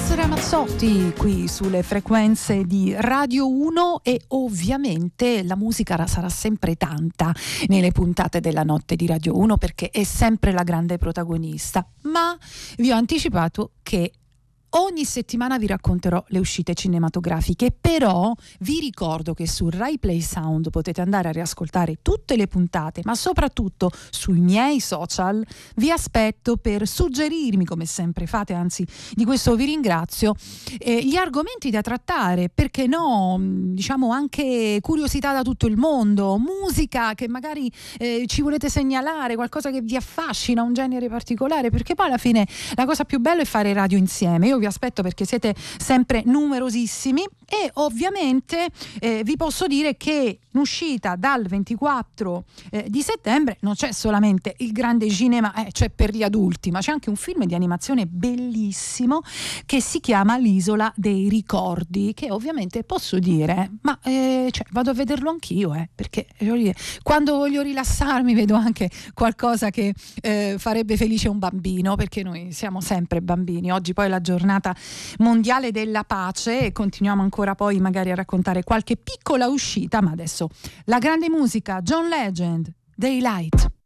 Ramazzotti qui sulle frequenze di Radio 1 e ovviamente la musica sarà sempre tanta nelle puntate della notte di Radio 1 perché è sempre la grande protagonista, ma vi ho anticipato che ogni settimana vi racconterò le uscite cinematografiche, però vi ricordo che su Rai Play Sound potete andare a riascoltare tutte le puntate, ma soprattutto sui miei social vi aspetto per suggerirmi, come sempre fate, anzi di questo vi ringrazio, gli argomenti da trattare, perché no, diciamo anche curiosità da tutto il mondo, musica che magari ci volete segnalare, qualcosa che vi affascina, un genere particolare, perché poi alla fine la cosa più bella è fare radio insieme. Io vi aspetto perché siete sempre numerosissimi e ovviamente vi posso dire che in uscita dal 24 di settembre non c'è solamente il grande cinema, cioè per gli adulti, ma c'è anche un film di animazione bellissimo che si chiama L'isola dei ricordi, che ovviamente posso dire, ma cioè, vado a vederlo anch'io, perché quando voglio rilassarmi vedo anche qualcosa che farebbe felice un bambino, perché noi siamo sempre bambini. Oggi poi è la giornata mondiale della pace e continuiamo ancora poi magari a raccontare qualche piccola uscita, ma adesso la grande musica, John Legend, Daylight.